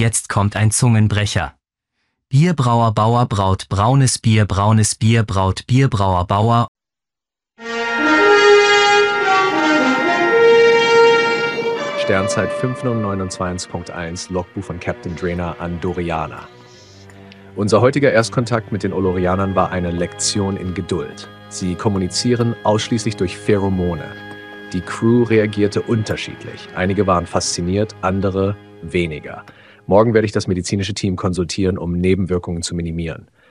jetzt kommt ein Zungenbrecher. Bierbrauer Bauer braut braunes Bier braut Bierbrauer Bauer. Sternzeit 50921.1, Logbuch von Captain Drainer an Doriana. Unser heutiger Erstkontakt mit den Olorianern war eine Lektion in Geduld. Sie kommunizieren ausschließlich durch Pheromone. Die Crew reagierte unterschiedlich. Einige waren fasziniert, andere weniger. Morgen werde ich das medizinische Team konsultieren, um Nebenwirkungen zu minimieren.